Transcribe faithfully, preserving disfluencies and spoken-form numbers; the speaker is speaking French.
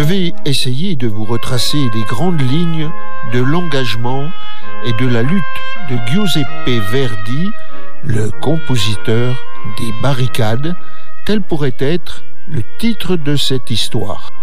vais essayer de vous retracer les grandes lignes de l'engagement et de la lutte de Giuseppe Verdi, le compositeur des barricades, tel pourrait être le titre de cette histoire.